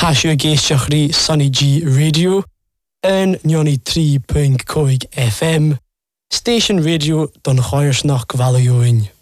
Hasio géisteachrí Sunny G Radio en 93.5 FM, Station Radio don Choirsnach Valioin.